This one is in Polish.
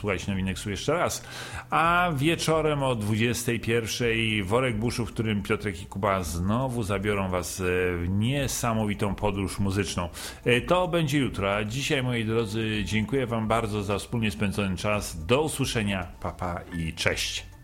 posłuchać nowineksu jeszcze raz. A wieczorem o 21:00 Worek Buszu, w którym Piotrek i Kuba znowu zabiorą was w niesamowitą podróż muzyczną. To będzie jutro, a dzisiaj, moi drodzy, dziękuję wam bardzo za wspólnie spędzony czas. Do usłyszenia, papa i cześć.